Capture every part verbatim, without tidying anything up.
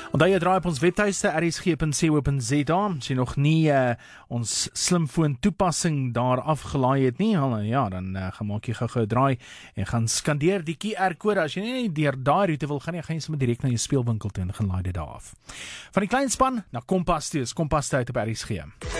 Onthou jy draai op ons webtuiste r s g punt co punt z a, as jy nog nie uh, ons slimfoon toepassing daar afgelaai het nie, al, ja, dan uh, gaan maak jy gou-gou draai en gaan skandeer die Q R-kode. As jy nie deur daai route wil gaan nie, gaan jy sommer direk na jou speelwinkel toe en gaan laai dit daar af. Van die klein span na Kompas toe, is Kompas tyd op R S G.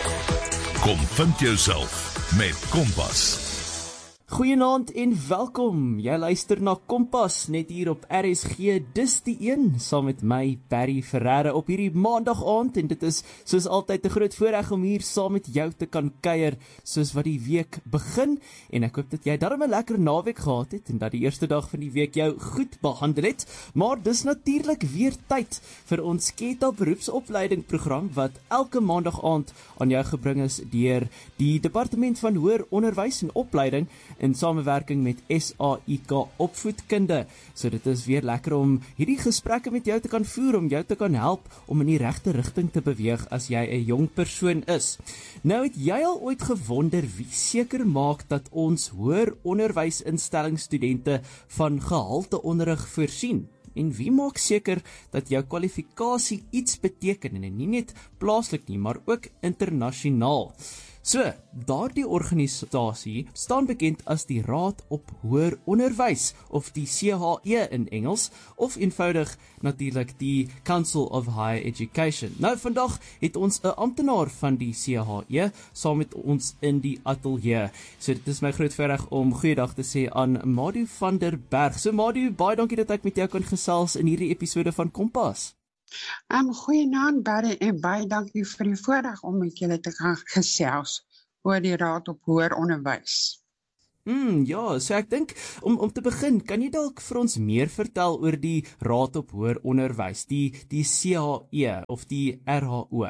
Kom vind jouself met Kompas. Goeienaand en welkom. Jy luister na Kompas net hier op R S G. Dis die een saam met my Barry Ferreira op hierdie maandag aand en dit is soos altyd 'n groot voorreg om hier saam met jou te kan kuier soos wat die week begin en ek hoop dat jy darm 'n lekker naweek gehad het en dat die eerste dag van die week jou goed behandel het. Maar dis natuurlik weer tyd vir ons Keta beroepsopleiding program wat elke maandag aand aan jou gebring is deur die Departement van Hoër Onderwys en Opleiding in samewerking met S A I K Opvoedkunde. So dit is weer lekker om hierdie gesprekke met jou te kan voer, om jou te kan help om in die regte rigting te beweeg as jy 'n jong persoon is. Nou het jy al ooit gewonder wie seker maak dat ons hoër onderwysinstellingsstudente van gehalte onderrig voorsien? En wie maak seker dat jou kwalifikasie iets beteken en nie net plaaslik nie, maar ook internasionaal? So, daardie organisasie staan bekend as die Raad op Hoër Onderwys, of die C H E in Engels, of eenvoudig natuurlik die Council of Higher Education. Nou, vandag het ons 'n amptenaar van die C H E saam met ons in die ateljee. So, dit is my groot voorreg om goeiedag te sê aan Madu van der Berg. So, Madu, baie dankie dat ek met jou kan gesels in hierdie episode van Kompas. Um, Goeienaand Barry en baie dankie vir die voorreg om met julle te gaan gesels oor die Raad op Hoër Onderwys. Hmm, ja, so ek dink, om, om te begin, kan jy dalk vir ons meer vertel oor die Raad op Hoër Onderwys, die, die C H E of die R H O?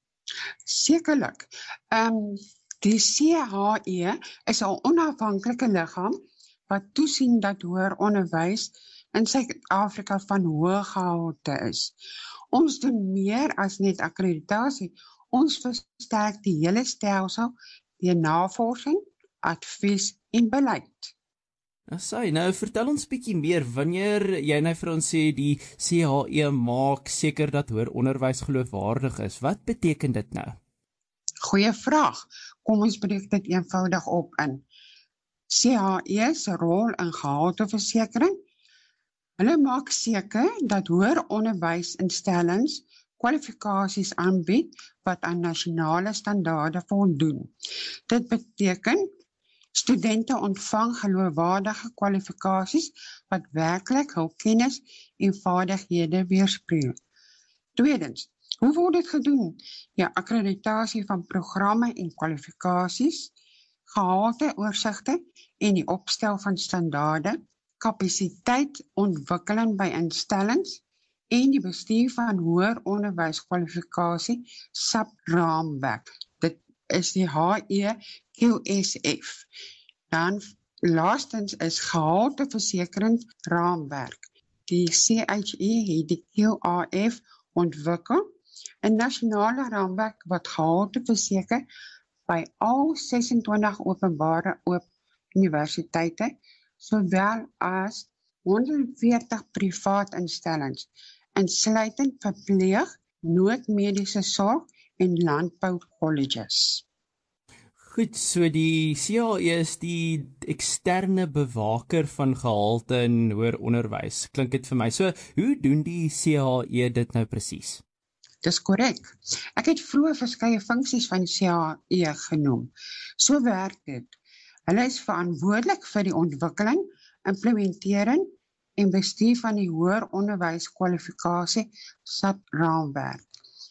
Sekerlik. Um, die C H E is 'n onafhanklike liggaam wat toesien dat hoër onderwys in Suid-Afrika van hoë gehalte is. Ons doen meer as net akkreditasie. Ons versterk die hele stelsel deur navorsing, advies en beleid. Asai, nou vertel ons bietjie meer, wanneer jy nou vir ons sê die C H E maak seker dat hoër onderwys geloofwaardig is, wat beteken dit nou? Goeie vraag. Kom ons breek dit eenvoudig op in. C H E se rol in gehalteversekering. Hulle maak seker dat hoër onderwysinstellings kwalifikasies aanbied wat aan nasionale standaarde voldoen. Dit beteken studente ontvang geloofwaardige kwalifikasies wat werklik hul kennis en vaardighede weerspieël. Tweedens, hoe word dit gedoen? Ja, akkreditasie van programme en kwalifikasies, gehalteoorsigte en die opstel van standaarde, kapasiteit ontwikkeling by instellings en die bestuur van hoër onderwyskwalifikasie S A P raamwerk. Dit is die H E Q S F. Dan laastens is gehalteversekering raamwerk. Die C H E het die Q A F ontwikkel, 'n nasionale raamwerk wat gehalte verseker by al ses en twintig openbare oop universiteite, sowel as honderdveertig privaat instellings, insluitend verpleeg, noodmediese sorg en landbou colleges. Goed, so die C H E is die eksterne bewaker van gehalte in hoër onderwys. Klink dit vir my. So, hoe doen die C H E dit nou presies? Dis korrek. Ek het vroeër verskeie funksies van die C H E genoem. So werk dit. Hulle is verantwoordelik vir die ontwikkeling, implementering en bestuur van die hoër onderwyskwalifikasie S A P raamwerk.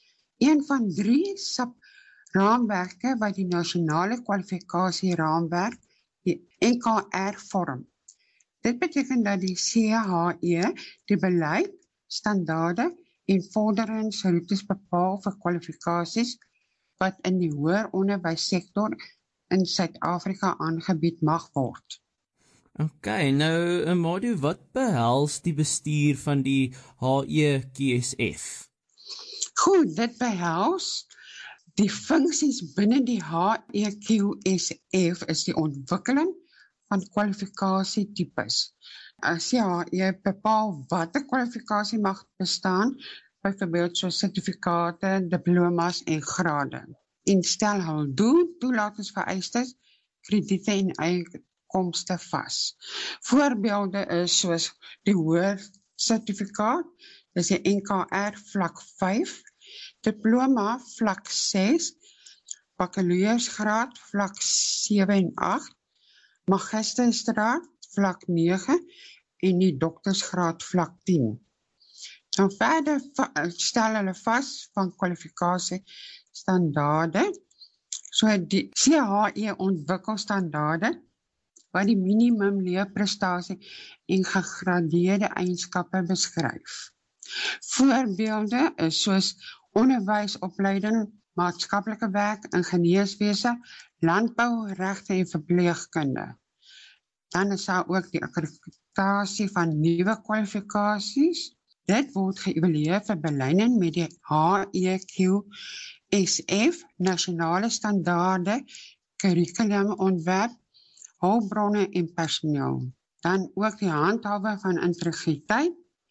Een van drie S A P raamwerke wat die nasionale kwalifikasie raamwerk, die N K R vorm. Dit beteken dat die C H E die beleid, standaarde en vorderingsroetes bepaal vir kwalifikasies wat in die hoër onderwyssektor in Suid-Afrika aangebied mag word. Ok, nou, Madu, wat behels die bestuur van die H E Q S F? Goed, dit behels die funksies binne die H E Q S F is die ontwikkeling van kwalifikasietipes. C H E bepaal wat 'n kwalifikasie mag bestaan byvoorbeeld so sertifikate, diplomas en grade. En stel hul doel, toelatingsvereistes, krediete en inkomste vas. Voorbeelde is soos die hoër sertifikaat, dis die N K R vlak vyf, diploma vlak ses, bakaleursgraad vlak sewe en agt, magistergraad vlak nege en die doktersgraad vlak tien. Dan verder stel hulle vas van kwalifikasie standaarde, so die C H E ontwikkel standaarde wat die minimum leerprestasie en gegradeerde eienskappe beskryf. Voorbeelde is soos onderwysopleiding, maatskaplike werk, ingenieurswese, landbou, regte en verpleegkunde. Dan is daar ook die akkreditasie van nuwe kwalifikasies. Dit word geëvalueer vir belyning met die H E Q S F, nasionale standaarde, kurrikulumontwerp, hulpbronne en personeel. Dan ook die handhawe van integriteit.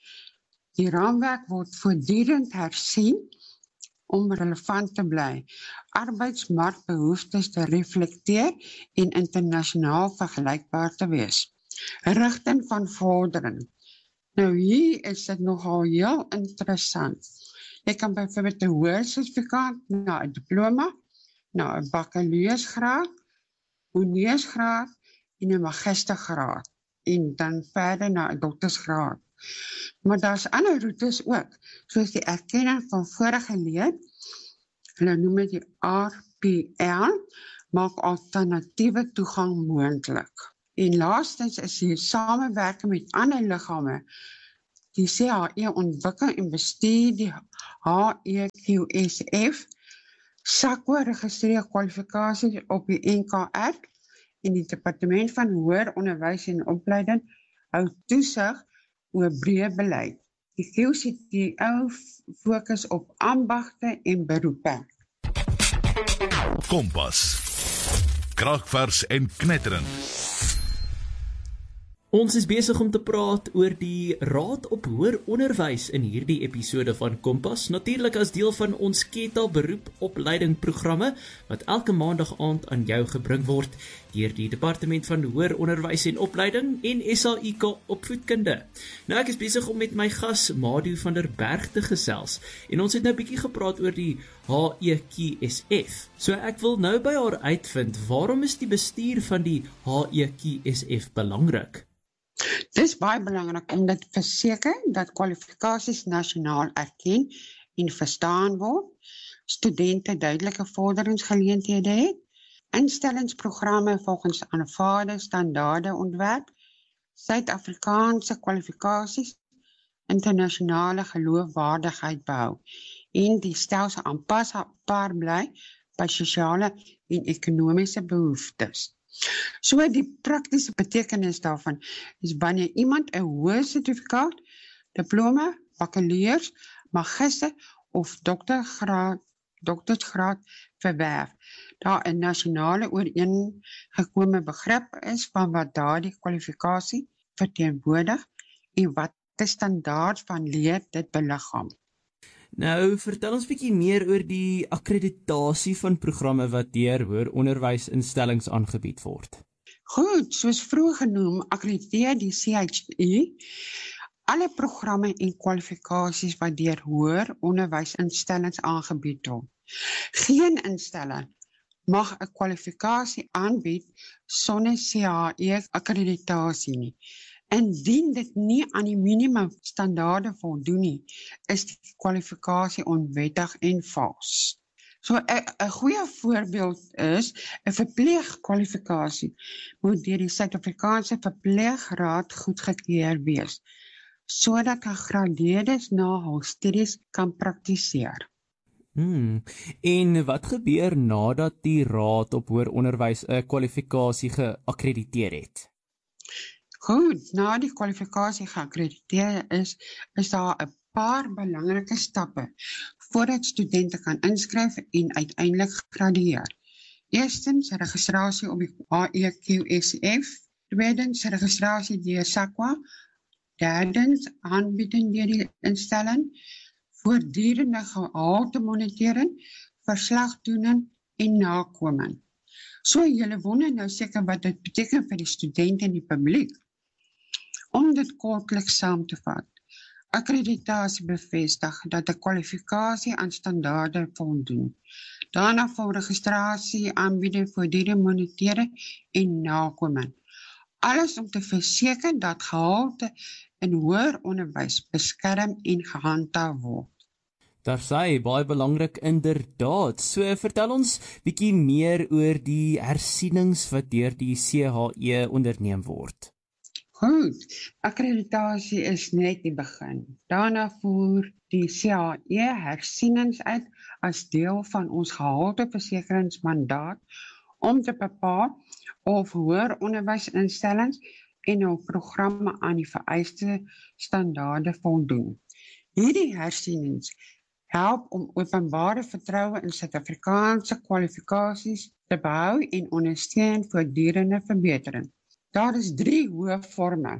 Die raamwerk word voortdurend hersien om relevant te bly, arbeidsmarktbehoeftes te reflekteer en internasionaal vergelykbaar te wees. Rigting van vordering. Nou hier is dit nogal heel interessant. Jy kan byvoorbeeld 'n hoër sertifikaat na 'n diploma, na 'n bakaleursgraad, honeursgraad en 'n magistergraad en dan verder na 'n doktersgraad. Maar daar's ander roetes ook, soos die erkenning van vorige leer, hulle noem dit die R P L, maak alternatiewe toegang moontlik. En laastens is die samewerking met ander liggame. Die C H E ontwikkel en bestuur die H E Q S F, SACO registreer kwalifikasies op die N K R en die Departement van Hoër Onderwys en Opleiding hou toesig oor breë beleid. Die Q C T O fokus op ambagte en beroepe. Kompas. Kragvers en knetterend. Ons is besig om te praat oor die Raad op Hoër Onderwys in hierdie episode van Kompas, natuurlik as deel van ons Keta beroepopleiding programme wat elke maandag aand aan jou gebring word deur die Departement van Hoër Onderwys en Opleiding en S A I K Opvoedkunde. Nou ek is besig om met my gas Madu van der Berg te gesels en ons het nou bietjie gepraat oor die H E Q S F. So ek wil nou by haar uitvind, waarom is die bestuur van die H E Q S F belangrik? Dit is baie belangrik om dit te verseker dat kwalifikasies nasionaal erken en verstaan word, studente duidelike vorderingsgeleenthede het, instellingsprogramme volgens aanvaarde standaarde ontwerp, Suid-Afrikaanse kwalifikasies, internasionale geloofwaardigheid behou en die stelsel aanpasbaar bly by sosiale en ekonomiese behoeftes. So die praktiese betekenis daarvan is wanneer iemand 'n hoë sertifikaat, diploma, bakaleurs, magister of doktergraad, doktersgraad verwerf, daar 'n nasionale ooreengekome begrip is van wat daardie kwalifikasie verteenwoordig en wat die standaard van leer dit beliggaam. Nou, vertel ons bietjie meer oor die akkreditasie van programme wat deur hoër onderwysinstellings aangebied word. Goed, soos vroeër genoem, akkrediteer die C H E alle programme en kwalifikasies wat deur hoër onderwysinstellings aangebied word. Geen instelling mag 'n kwalifikasie aanbied sonder C H E akkreditasie nie. Indien dit nie aan die minimum standaarde voldoen nie, is die kwalifikasie onwettig en vals. So 'n goeie voorbeeld is 'n verpleegkwalifikasie moet deur die Suid-Afrikaanse Verpleegraad goedgekeur wees, sodat gegradeerdes na hul studies kan praktiseer. Hmm. En wat gebeur nadat die Raad op Hoër Onderwys 'n kwalifikasie geakkrediteer het? Goed, na die kwalifikasie geakkrediteer is, is daar 'n paar belangrike stappe voordat studente kan inskryf en uiteindelik gradueer. Eerstens, registrasie op die H E Q S F, tweedens, registrasie deur SAQA, derdens, aanbieding deur die instelling, voortdurende gehaltemonitering, verslagdoening en nakoming. So julle wonder nou seker wat dit beteken vir die studente en die publiek. Om dit kortliks saam te vat, akkreditasie bevestig dat 'n kwalifikasie aan standaarde voldoen. Daarna volg registrasie, aanbieding, voortdurende monitering en nakoming. Alles om te verseker dat gehalte in hoër onderwys beskerm en gehandhaaf word. Daar sê baie belangrik inderdaad. So vertel ons bietjie meer oor die hersienings wat deur die C H E onderneem word. Goed, akkreditasie is net die begin. Daarna voer die C H E hersienings uit as deel van ons gehalteversekeringsmandaat om te bepaal of hoër onderwysinstellings en hul programme aan die vereiste standaarde voldoen. Hierdie hersienings help om openbare vertroue in Suid-Afrikaanse kwalifikasies te behou en ondersteun voortdurende verbetering. Daar is drie hoofvorme: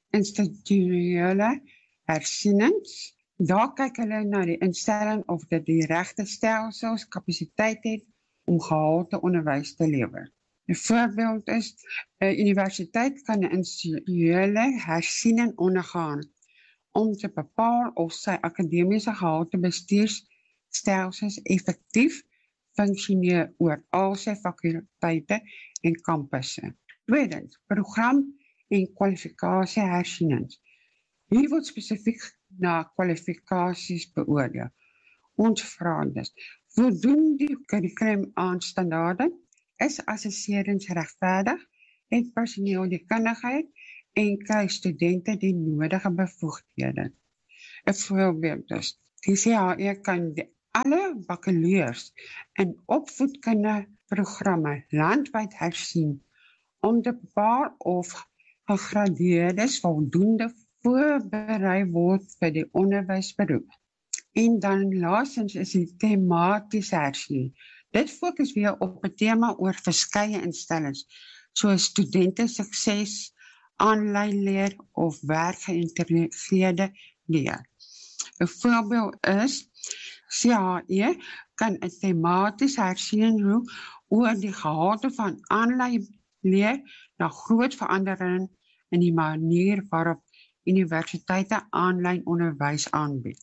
institusionele hersienings. Daar kyk hulle na die instelling of dit die regte stelsels kapasiteit het om gehalte onderwys te lewer. 'n Voorbeeld is 'n universiteit kan 'n institusionele hersiening ondergaan om te bepaal of sy akademiese gehalte bestuursstelsels effektief funksioneer oor al sy fakulteite en kampusse. Tweedens, program en kwalifikasie hersienings. Hier word spesifiek na kwalifikasies beoordeel. Ons vra dus, voldoen die kurrikulum aan standaarde, is assesserings regverdig, het personeel die kundigheid en kry studente die nodige bevoegdhede. 'n Voorbeeld is, die C H E kan die alle bakkaleurs in opvoedkundige programme landwyd hersien om te bepaal of gegradeerdes voldoende voorberei word vir die onderwysberoep. En dan laastens is die tematies hersiening. Dit fokus weer op 'n tema oor verskeie instellings, soos studente sukses, aanlyn leer of werkgeïntegreerde leer. 'n Voorbeeld is, C H E kan 'n tematiese hersiening doen oor die gehalte van aanlyn leer na groot verandering in die manier waarop universiteite aanlyn onderwys aanbied.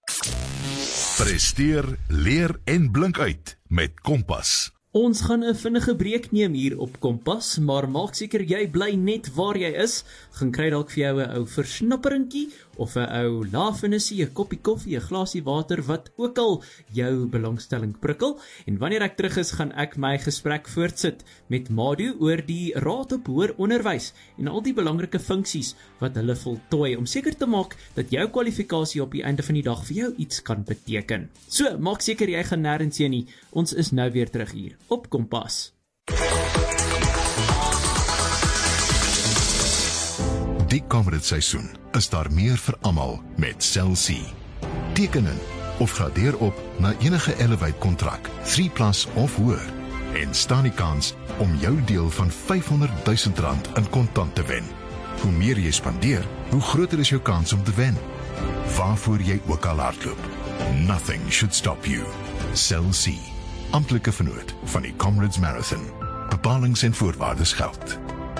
Presteer, leer en blink uit met Kompas. Ons gaan 'n vinnige breek neem hier op Kompas, maar maak seker jy bly net waar jy is. Gaan kry dalk vir jou 'n ou versnapperingkie of 'n ou laafinissie, 'n koppie koffie, 'n glasie water, wat ook al jou belangstelling prikkel. En wanneer ek terug is, gaan ek my gesprek voortsit met Madu oor die Raad op Hoër Onderwys en al die belangrike funksies wat hulle voltooi om seker te maak dat jou kwalifikasie op die einde van die dag vir jou iets kan beteken. So, maak seker jy gaan nêrens heen nie. Ons is nou weer terug hier op Kompas. Die komende seisoen is daar meer vir almal met Cell C. Teken in of gradeer op na enige Elevate kontrak, drie plus of hoër, en staan die kans om jou deel van vyfhonderd duisend rand in kontant te wen. Hoe meer jy spandeer, hoe groter is jou kans om te wen. Waarvoor jy ook al hardloop, nothing should stop you. Cell C, amptelike vennoot van die Comrades Marathon. Bepalings en voorwaardes geld.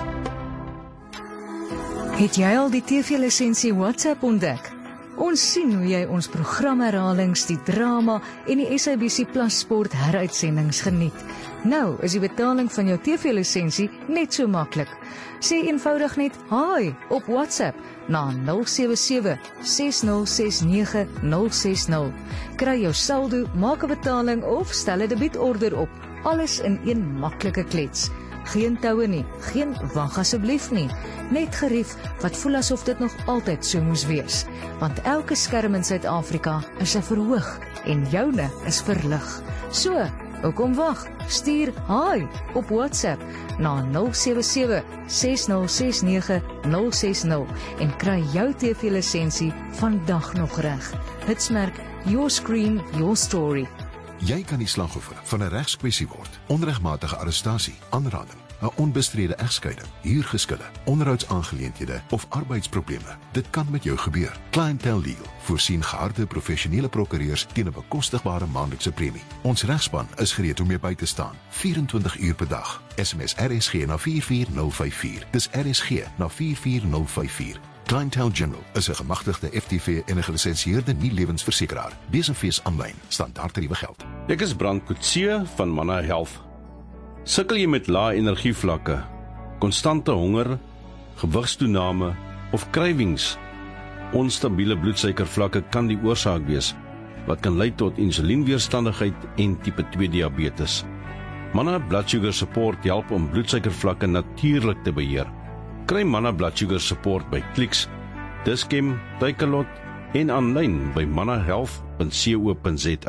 Het jy al die T V-lisensie WhatsApp ontdek? Ons sien hoe jy ons programherhalings, die drama en die S A B C Plus Sport heruitsendings geniet. Nou is die betaling van jou T V-lisensie net so maklik. Sê eenvoudig net hi op WhatsApp na nul sewe sewe, ses nul ses nege, nul ses nul. Kry jou saldo, maak 'n betaling of stel 'n debietorde op. Alles in een maklike klets. Geen toue nie, geen wag asseblief nie. Net gerief wat voel asof dit nog altyd so moes wees. Want elke skerm in Suid-Afrika is 'n verhoog en joune is verlig. So, hoekom wag? Stuur hi op WhatsApp na nul sewe sewe, ses nul ses nege, nul ses nul en kry jou T V-lisensie vandag nog reg. Hitsmerk Your Screen, Your Story. Jy kan die slagoffer van 'n regskwessie word. Onregmatige arrestasie, aanranding, 'n onbestrede egskeiding, huurgeskille, onderhoudsaangeleenthede of arbeidsprobleme. Dit kan met jou gebeur. Clientele Legal voorsien geharde professionele prokureurs teen 'n bekostigbare maandelikse premie. Ons regspan is gereed om jou by te staan, vyf-en-twintig uur per dag. S M S R S G na vier vier nul vyf vier. Dis R S G na vier vier nul vyf vier. Clientele General is 'n gemagtigde F T V en 'n gelisensieerde nie-lewensversekeraar. Besenfees aanlyn, standaard tariewe geld. Ek is Brand Coetzee van Manna Health. Sukkel jy met lae energievlakke, konstante honger, gewigstoename of krywings? Onstabiele bloedsuikervlakke kan die oorsaak wees, wat kan lei tot insulienweerstandigheid en tipe twee diabetes. Manna Blood Sugar Support help om bloedsuikervlakke natuurlik te beheer. Kry Manna Blood Sugar Support by Clicks, Dischem, Takealot en aanlyn by manna health punt co punt za.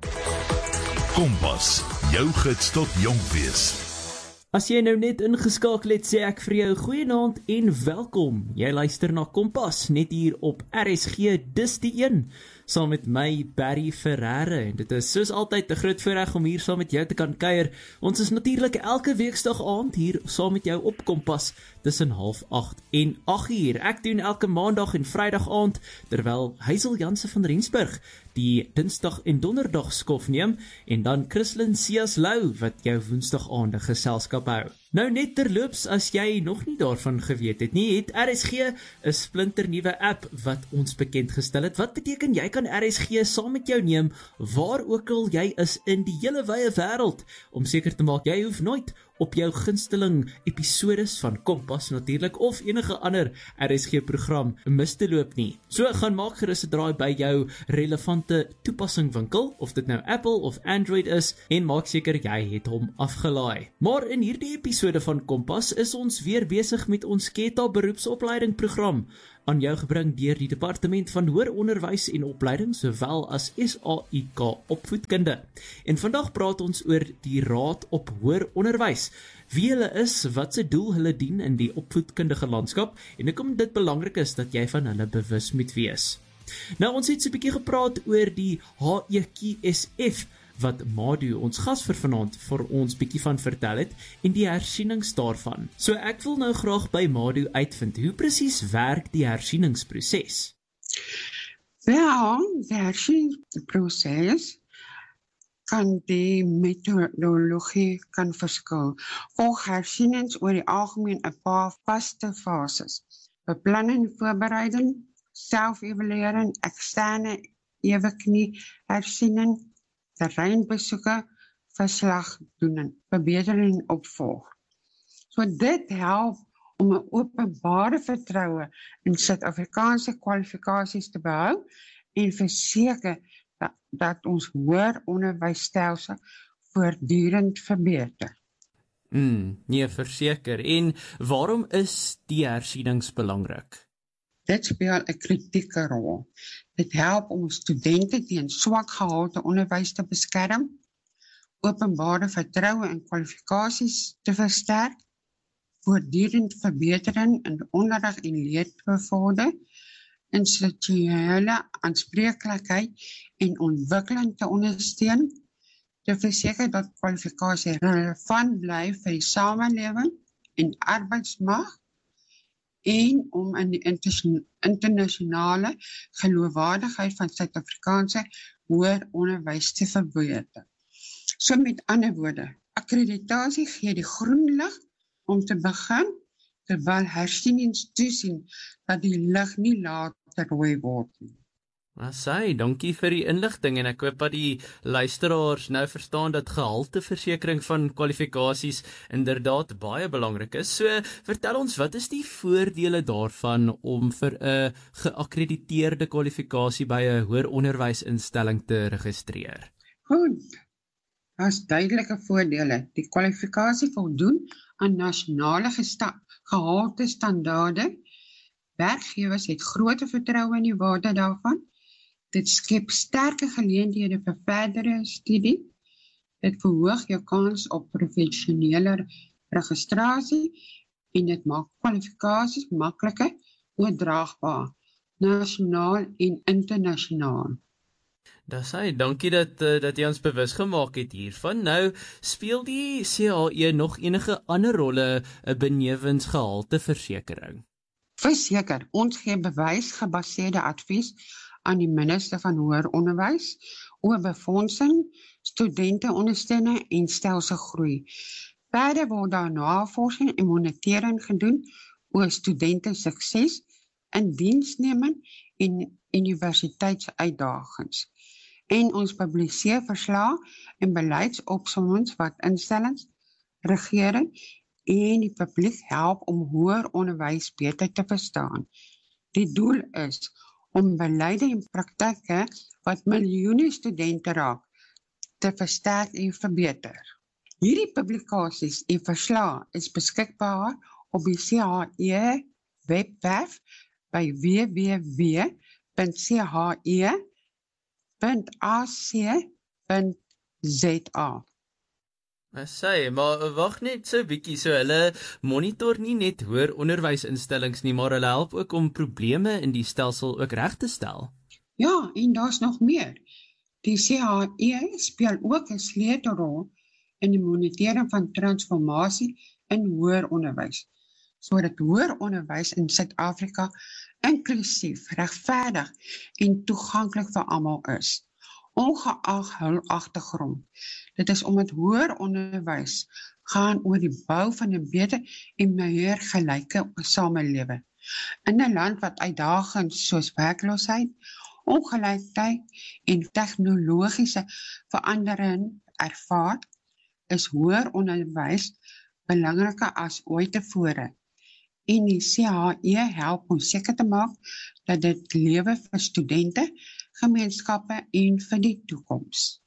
Kompas, jou gids tot jonk wees. As jy nou net ingeskakel het, sê ek vir jou goeienaand en welkom. Jy luister na Kompas, net hier op R S G, dis die een, saam met my, Barry Ferreira. En dit is soos altyd 'n groot voorreg om hier saam met jou te kan kuier. Ons is natuurlik elke weeksdag aand hier saam met jou op Kompas, tussen half agt en agt uur. Ek doen elke maandag en vrydag aand, terwyl Hazel Janse van Rensburg die dinsdag en donderdag skof neem, en dan Christlyn Sias Lou, wat jou woensdag aande geselskap hou. Nou net terloops, as jy nog nie daarvan geweet het nie, het R S G 'n splinternuwe app wat ons bekend gestel het. Wat beteken jy kan R S G saam met jou neem, waar ook al jy is in die hele wye wêreld, om seker te maak jy hoef nooit op jou gunsteling episodes van Kompas natuurlik, of enige ander R S G-program mis te loop nie. So gaan maak gerus 'n draai by jou relevante toepassingwinkel, of dit nou Apple of Android is, en maak seker jy het hom afgelaai. Maar in hierdie episode van Kompas is ons weer besig met ons Keta beroepsopleiding program, aan jou gebring deur die Departement van Hoër Onderwys en Opleiding, sowel as S A I K Opvoedkunde. En vandag praat ons oor die Raad op Hoër Onderwys, wie hulle is, wat se doel hulle dien in die opvoedkundige landskap, en hoekom dit belangrik is dat jy van hulle bewus moet wees. Nou, ons het so 'n bietjie gepraat oor die H E Q S F, wat Madu, ons gas vir vanaand, vir ons bietjie van vertel het, en die hersienings daarvan. So ek wil nou graag by Madu uitvind, hoe presies werk die hersieningsproses? Wel, die hersieningsproses kan die metodologie kan verskil. Volg hersienings oor die algemeen 'n paar vaste fases: beplanning en voorbereiding, self-evaluering, eksterne eweknie hersiening, terreinbesoeke, verslagdoening, verbetering en opvolg. So dit help om 'n openbare vertroue in Suid-Afrikaanse kwalifikasies te behou en verseker dat, dat ons hoër onderwysstelsel voortdurend verbeter. Mm, nee, verseker. En waarom is die hersienings belangrik? Dit speel 'n kritieke rol. Dit help om studente teen swak gehalte onderwys te beskerm, openbare vertroue en kwalifikasies te versterk, voortdurend verbetering in onderrig en leer te bevorder, institusionele aanspreeklikheid en ontwikkeling te ondersteun, te verseker dat kwalifikasie relevant bly vir die samelewing en arbeidsmark, en om in die internasionale geloofwaardigheid van Suid-Afrikaanse hoër onderwys te verbeter. So met ander woorde, akkreditasie gee die groen lig om te begin, terwyl hersienings toesien dat die lig nie later rooi word nie. Asai, dankie vir die inligting, en ek hoop dat die luisteraars nou verstaan dat gehalteversekering van kwalifikasies inderdaad baie belangrik is. So, vertel ons, wat is die voordele daarvan om vir 'n geakkrediteerde kwalifikasie by 'n hoër onderwysinstelling te registreer? Goed, daar's duidelike voordele. Die kwalifikasie voldoen aan nasionale gehalte standaarde. Werkgewers het groot vertroue in die waarde daarvan. Dit skep sterke geleenthede vir verdere studie. Dit verhoog jou kans op professionele registrasie en dit maak kwalifikasies makliker oordraagbaar, nasionaal en internasionaal. Dis hy, dankie dat, uh, dat jy ons bewus gemaak het hiervan. Nou, speel die C H E nog enige ander rolle uh, benewens gehalteversekering? Verseker, ons gee bewysgebaseerde advies aan die minister van Hoër Onderwys oor befondsing, studenteondersteuning en stelselgroei. Verder word daar navorsing en monitering gedoen oor studente sukses in diensneming en universiteitsuitdagings. En ons publiseer verslae en beleidsopsommings wat instellings, regering en die publiek help om hoër onderwys beter te verstaan. Die doel is om beleide en praktyke wat miljoene studente raak, te versterk en verbeter. Hierdie publikasies en verslae is beskikbaar op die C H E webwerf by w w w punt c h e punt a c punt z a. Sê, maar wag net so bietjie, so hulle monitor nie net hoër onderwysinstellings nie, maar hulle help ook om probleme in die stelsel ook reg te stel. Ja, en daar's nog meer. Die C H E speel ook 'n sleutelrol in die monitering van transformasie in hoër onderwys, sodat hoër onderwys in Suid-Afrika inklusief, regverdig en toeganklik vir almal is, ongeag hul agtergrond. Dit is omdat hoër onderwys gaan oor die bou van 'n beter en meer gelyke samelewing. In 'n land wat uitdagings soos werkloosheid, ongelykheid en tegnologiese verandering ervaar, is hoër onderwys belangriker as ooit tevore. En die C H E help om seker te maak dat dit lewe vir studente, gemeenskappe en vir die toekoms.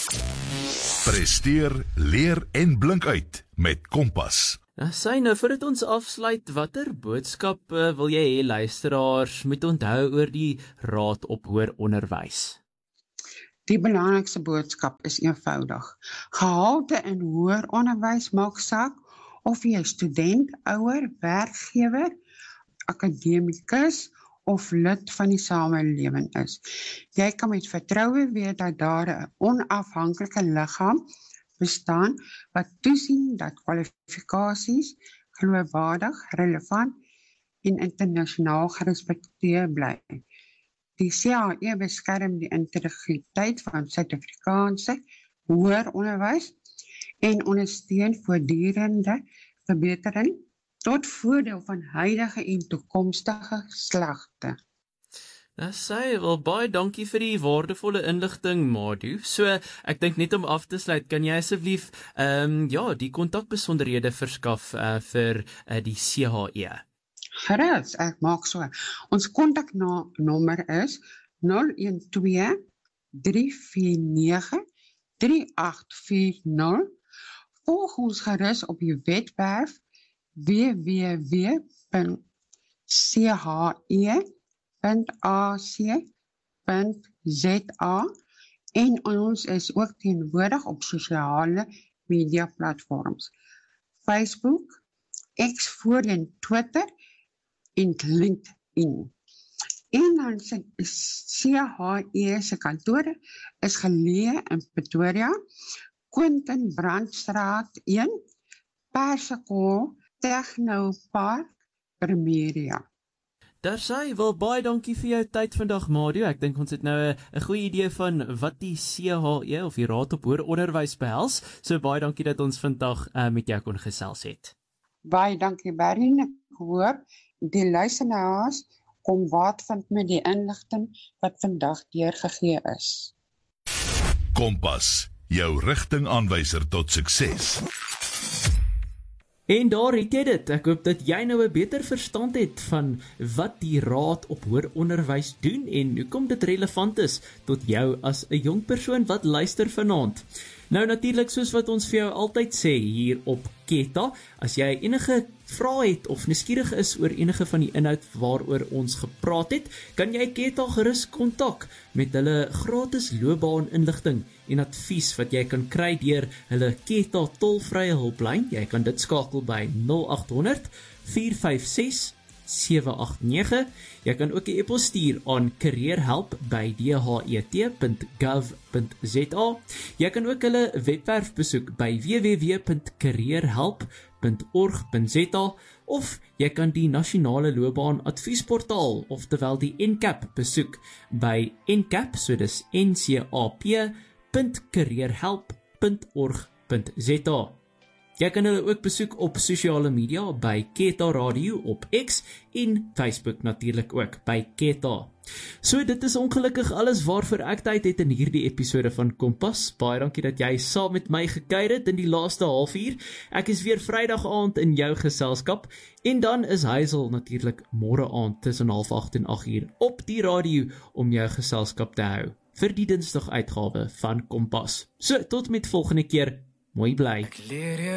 Presteer, leer en blink uit met Kompas. Nou sy, nou voordat ons afsluit, watter boodskap uh, wil jy hê luisteraars moet onthou oor die Raad op Hoër Onderwys? Die belangrikste boodskap is eenvoudig. Gehalte in hoër onderwys maak saak of jy student, ouer, werkgewer, akademikus of lid van die samelewing is. Jy kan met vertroue weet dat daar 'n onafhanklike liggaam bestaan wat toesien dat kwalifikasies geloofwaardig, relevant en internasionaal gerespekteer bly. Die C H E beskerm die integriteit van Suid-Afrikaanse hoër onderwys en ondersteun voortdurende verbetering tot voordeel van huidige en toekomstige geslagte. Nou sê, wel baie dankie vir die waardevolle inligting, Madu. So, ek dink net om af te sluit, kan jy asseblief um, ja, die kontakbesonderhede verskaf uh, vir uh, die C H E? Gerus, ek maak so. Ons kontaknommer is nul een twee drie vier nege drie agt vier nul. Volg ons gerus op die webwerf w w w punt c h e punt a c punt z a en ons is ook teenwoordig op sosiale media platforms. Facebook, X voorheen Twitter en LinkedIn. En dan se C H E se kantore is geleë in Pretoria, Quentin Brandstraat een, Persico Technopark, Pretoria. Daar sê, wel baie dankie vir jou tyd vandag, Madu. Ek dink ons het nou 'n goeie idee van wat die C H E of die Raad op Hoër Onderwys behels. So baie dankie dat ons vandag uh, met jou kon gesels het. Baie dankie, Barry. Ek hoop die luisteraars kom wat vind met die inligting wat vandag deurgegee is. Kompas, jou rigtingaanwyser tot sukses. En daar het jy dit. Ek hoop dat jy nou 'n beter verstand het van wat die Raad op Hoër Onderwys doen en hoekom dit relevant is tot jou as 'n jong persoon wat luister vanaand. Nou natuurlik, soos wat ons vir jou altyd sê hier op Keta, as jy enige vrae het of nuuskierig is oor enige van die inhoud waaroor ons gepraat het, kan jy Keta gerus kontak met hulle gratis loopbaaninligting en advies wat jy kan kry deur hulle Keta tolvrye hulplyn. Jy kan dit skakel by nul agt honderd vier vyf ses sewe agt nege. Jy kan ook 'n e-pos stuur aan careerhelp by d h e t punt gov punt z a. Jy kan ook hulle webwerf besoek by w w w punt careerhelp punt org punt z a of jy kan die nasionale loopbaan adviesportaal, oftewel die N C A P, besoek by N C A P, so dis N C A P punt careerhelp punt org punt z a. Jy kan hulle ook besoek op sosiale media by Keta Radio op X en Facebook natuurlik ook by Keta. So dit is ongelukkig alles waarvoor ek tyd het in hierdie episode van Kompas. Baie dankie dat jy saam met my gekuier het in die laaste halfuur. Ek is weer Vrydag aand in jou geselskap en dan is Hazel natuurlik môre aand tussen half agt en agt uur op die radio om jou geselskap te hou vir die Dinsdag uitgawe van Kompas. So tot met volgende keer. Mooi bly.